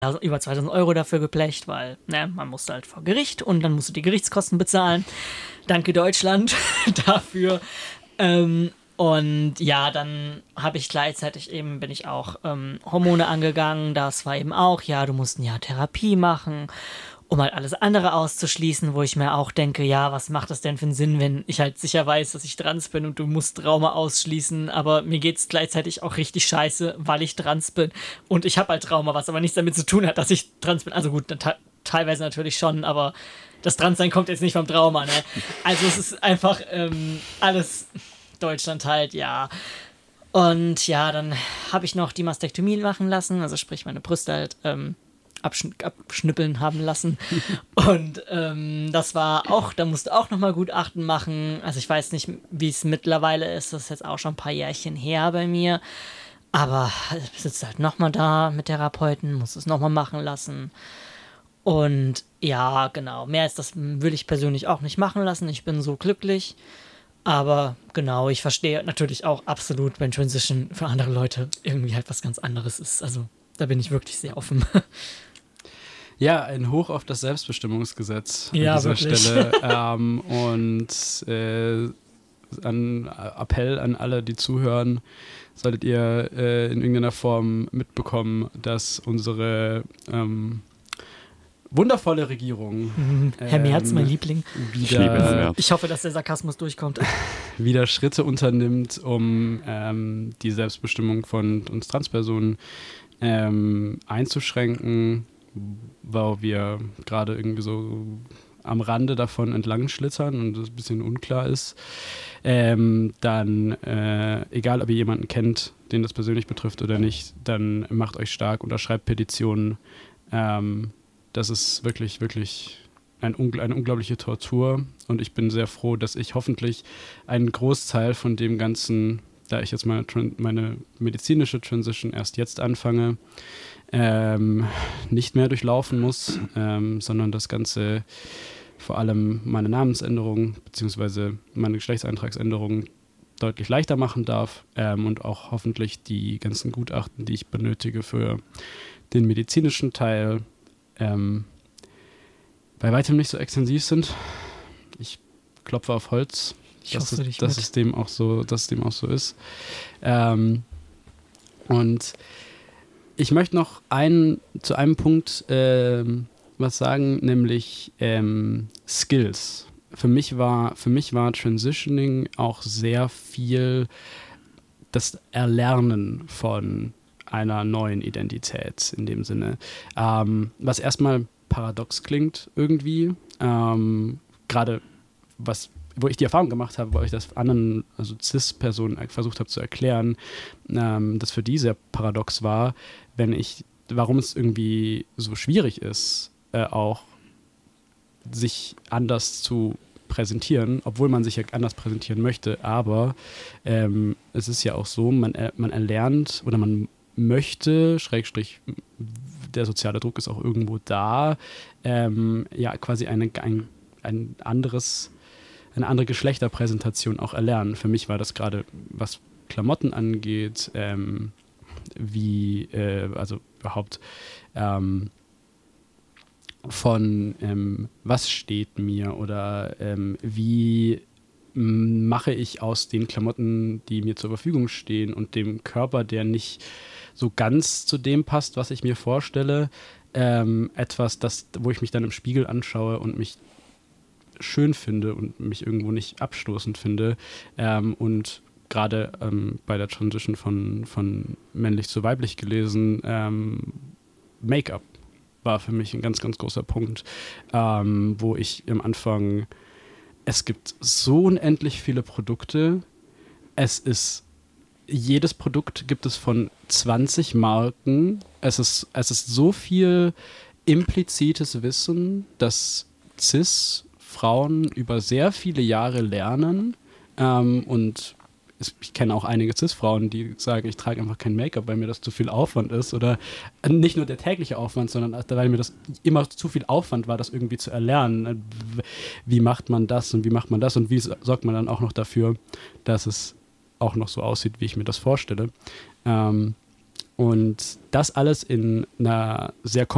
über 2.000 Euro dafür geblecht, weil man musste halt vor Gericht und dann musst du die Gerichtskosten bezahlen. Danke Deutschland dafür. Und ja, dann habe ich gleichzeitig bin ich auch Hormone angegangen. Das war eben auch, ja, du musst ein Jahr Therapie machen, um halt alles andere auszuschließen, wo ich mir auch denke, ja, was macht das denn für einen Sinn, wenn ich halt sicher weiß, dass ich trans bin und du musst Trauma ausschließen, aber mir geht's gleichzeitig auch richtig scheiße, weil ich trans bin und ich habe halt Trauma, was aber nichts damit zu tun hat, dass ich trans bin. Also gut, teilweise natürlich schon, aber das Transsein kommt jetzt nicht vom Trauma, ne? Also es ist einfach alles Deutschland halt, ja. Und ja, dann habe ich noch die Mastektomie machen lassen, also sprich meine Brüste halt abschnippeln haben lassen. Und das war auch, da musste auch nochmal Gutachten machen. Also ich weiß nicht, wie es mittlerweile ist. Das ist jetzt auch schon ein paar Jährchen her bei mir. Aber ich sitze halt nochmal da mit Therapeuten, muss es nochmal machen lassen. Und ja, genau, mehr als das will ich persönlich auch nicht machen lassen. Ich bin so glücklich. Aber genau, ich verstehe natürlich auch absolut, wenn Transition für andere Leute irgendwie halt was ganz anderes ist. Also da bin ich wirklich sehr offen. Ja, ein Hoch auf das Selbstbestimmungsgesetz an dieser wirklich. Stelle. Ein Appell an alle, die zuhören, solltet ihr in irgendeiner Form mitbekommen, dass unsere wundervolle Regierung Herr Merz, mein Liebling. Ich liebe Herrn Merz. Ich hoffe, dass der Sarkasmus durchkommt. Wieder Schritte unternimmt, um die Selbstbestimmung von uns Transpersonen einzuschränken, weil wir gerade irgendwie so am Rande davon entlang schlittern und es ein bisschen unklar ist, dann, egal ob ihr jemanden kennt, den das persönlich betrifft oder nicht, dann macht euch stark, unterschreibt Petitionen. Das ist wirklich, wirklich eine unglaubliche Tortur und ich bin sehr froh, dass ich hoffentlich einen Großteil von dem Ganzen, da ich jetzt meine medizinische Transition erst jetzt anfange, nicht mehr durchlaufen muss, sondern das Ganze, vor allem meine Namensänderung bzw. meine Geschlechtseintragsänderung deutlich leichter machen darf und auch hoffentlich die ganzen Gutachten, die ich benötige für den medizinischen Teil, bei weitem nicht so extensiv sind. Ich klopfe auf Holz, dass es dem auch so ist. Und ich möchte noch zu einem Punkt was sagen, nämlich Skills. Für mich war Transitioning auch sehr viel das Erlernen von einer neuen Identität in dem Sinne. Was erstmal paradox klingt irgendwie. Gerade wo ich die Erfahrung gemacht habe, wo ich das anderen, also Cis-Personen versucht habe zu erklären, das für die sehr paradox war, warum es irgendwie so schwierig ist, auch sich anders zu präsentieren, obwohl man sich ja anders präsentieren möchte, aber es ist ja auch so, man erlernt oder man möchte, Schrägstrich, der soziale Druck ist auch irgendwo da, ja quasi eine andere Geschlechterpräsentation auch erlernen. Für mich war das gerade, was Klamotten angeht, also überhaupt von was steht mir oder wie mache ich aus den Klamotten, die mir zur Verfügung stehen und dem Körper, der nicht so ganz zu dem passt, was ich mir vorstelle, etwas, wo ich mich dann im Spiegel anschaue und mich schön finde und mich irgendwo nicht abstoßend finde. Und gerade bei der Transition von männlich zu weiblich gelesen, Make-up war für mich ein ganz, ganz großer Punkt, wo ich am Anfang, es gibt so unendlich viele Produkte, jedes Produkt gibt es von 20 Marken, es ist so viel implizites Wissen, dass Cis-Frauen über sehr viele Jahre lernen und ich kenne auch einige Cis-Frauen, die sagen, ich trage einfach kein Make-up, weil mir das zu viel Aufwand ist oder nicht nur der tägliche Aufwand, sondern weil mir das immer zu viel Aufwand war, das irgendwie zu erlernen. Wie macht man das und wie macht man das und wie sorgt man dann auch noch dafür, dass es auch noch so aussieht, wie ich mir das vorstelle. Und das alles in einer sehr